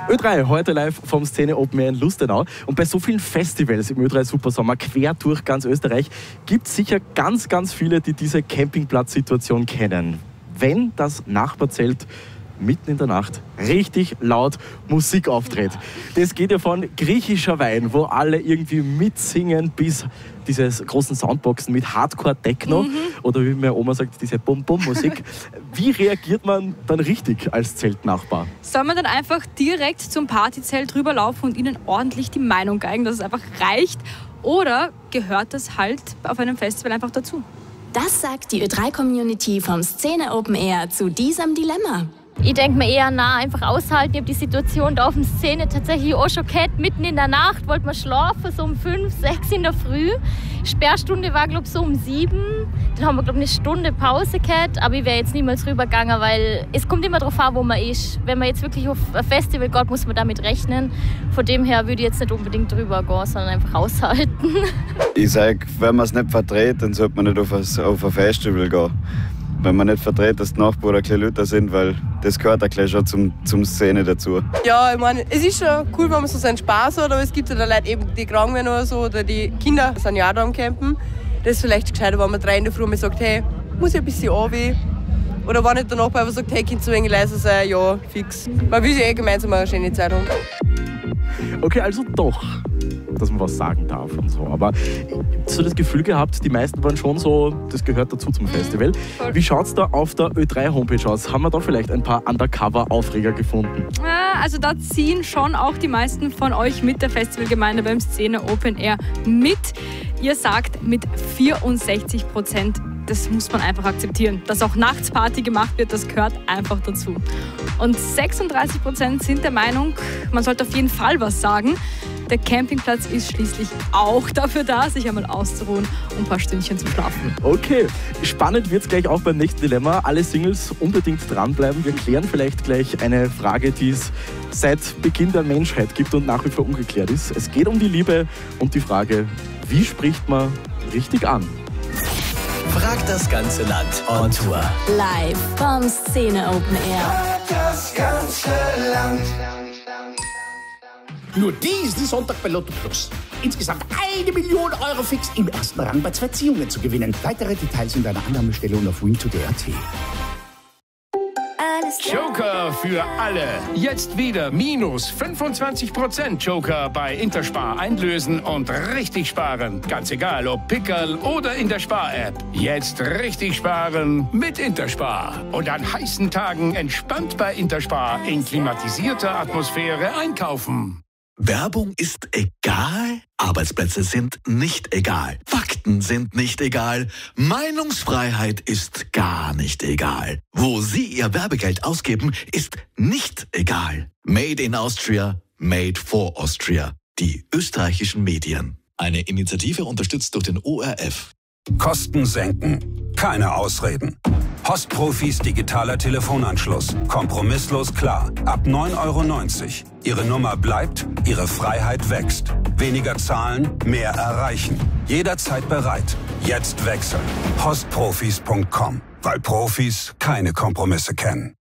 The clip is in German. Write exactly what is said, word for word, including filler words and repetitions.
Ö drei, heute live vom Szene Open Air in Lustenau. Und bei so vielen Festivals im Ö drei Supersommer quer durch ganz Österreich gibt es sicher ganz, ganz viele, die diese Campingplatzsituation kennen. Wenn das Nachbarzelt mitten in der Nacht richtig laut Musik auftritt. Das geht ja von griechischer Wein, wo alle irgendwie mitsingen, bis diese großen Soundboxen mit Hardcore-Techno mhm. oder wie meine Oma sagt, diese Bum-Bum-Musik. Wie reagiert man dann richtig als Zeltnachbar? Soll man dann einfach direkt zum Partyzelt rüberlaufen und ihnen ordentlich die Meinung geigen, dass es einfach reicht? Oder gehört das halt auf einem Festival einfach dazu? Das sagt die Ö drei Community vom Szene Open Air zu diesem Dilemma. Ich denke mir eher, na, einfach aushalten. Ich habe die Situation da auf der Szene tatsächlich auch schon gehabt. Mitten in der Nacht wollte man schlafen, so um fünf, sechs in der Früh. Sperrstunde war, glaube ich, so um sieben. Dann haben wir, glaube ich, eine Stunde Pause gehabt. Aber ich wäre jetzt niemals rübergegangen, weil es kommt immer darauf an, wo man ist. Wenn man jetzt wirklich auf ein Festival geht, muss man damit rechnen. Von dem her würde ich jetzt nicht unbedingt drüber gehen, sondern einfach aushalten. Ich sage, wenn man es nicht verdreht, dann sollte man nicht auf ein, auf ein Festival gehen. Wenn man nicht verdreht, dass die Nachbarn ein bisschen lauter sind, weil das gehört auch schon zum, zum Szene dazu. Ja, ich meine, es ist schon cool, wenn man so seinen Spaß hat, aber es gibt ja da Leute, eben, die krank werden oder so, oder die Kinder sind ja auch da am Campen. Das ist vielleicht gescheiter, wenn man drei in der Früh mal sagt, hey, muss ich ein bisschen runter? Oder wenn nicht der Nachbar einfach sagt, hey, Kind, zu wenig leise sein, ja, fix. Man will sich eh gemeinsam eine schöne Zeit haben. Okay, also doch, dass man was sagen darf und so. Aber so das Gefühl gehabt, die meisten waren schon so, das gehört dazu zum Festival. Wie schaut es da auf der Ö drei Homepage aus? Haben wir da vielleicht ein paar Undercover-Aufreger gefunden? Ja, also da ziehen schon auch die meisten von euch mit der Festivalgemeinde beim Szene Open Air mit. Ihr sagt mit vierundsechzig Prozent, das muss man einfach akzeptieren. Dass auch nachts Party gemacht wird, das gehört einfach dazu. Und sechsunddreißig Prozent sind der Meinung, man sollte auf jeden Fall was sagen. Der Campingplatz ist schließlich auch dafür da, sich einmal auszuruhen und ein paar Stündchen zu schlafen. Okay, spannend wird es gleich auch beim nächsten Dilemma. Alle Singles unbedingt dranbleiben. Wir klären vielleicht gleich eine Frage, die es seit Beginn der Menschheit gibt und nach wie vor ungeklärt ist. Es geht um die Liebe und die Frage, wie spricht man richtig an? Fragt das ganze Land on Tour. Live vom Szene Open Air. Das ganze Land. Nur diesen Sonntag bei Lotto Plus. Insgesamt eine Million Euro fix im ersten Rang bei zwei Ziehungen zu gewinnen. Weitere Details in deiner Annahmestelle und auf win to punkt d t. Joker für alle. Jetzt wieder minus fünfundzwanzig Prozent Joker bei Interspar einlösen und richtig sparen. Ganz egal, ob Pickerl oder in der Spar-App. Jetzt richtig sparen mit Interspar. Und an heißen Tagen entspannt bei Interspar in klimatisierter Atmosphäre einkaufen. Werbung ist egal, Arbeitsplätze sind nicht egal, Fakten sind nicht egal, Meinungsfreiheit ist gar nicht egal. Wo Sie Ihr Werbegeld ausgeben, ist nicht egal. Made in Austria, made for Austria. Die österreichischen Medien. Eine Initiative unterstützt durch den O R F. Kosten senken. Keine Ausreden. Postprofis digitaler Telefonanschluss. Kompromisslos klar. Ab neun Euro neunzig. Ihre Nummer bleibt, Ihre Freiheit wächst. Weniger zahlen, mehr erreichen. Jederzeit bereit. Jetzt wechseln. postprofis punkt com. Weil Profis keine Kompromisse kennen.